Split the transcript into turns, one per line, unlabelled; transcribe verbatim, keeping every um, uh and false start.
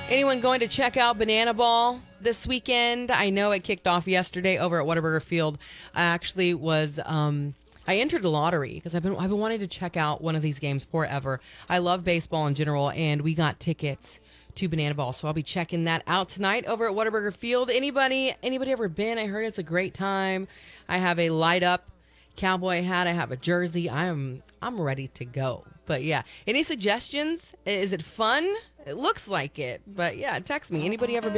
Anyone going to check out Banana Ball this weekend? I know it kicked off yesterday over at Whataburger Field. I actually was um, I entered the lottery because I've been I've been wanting to check out one of these games forever. I love baseball in general, and we got tickets to Banana Ball, so I'll be checking that out tonight over at Whataburger Field. Anybody anybody ever been? I heard it's a great time. I have a light up cowboy hat. I have a jersey. I'm I'm ready to go. But yeah, any suggestions? Is it fun? It looks like it. But yeah, text me. Anybody ever been?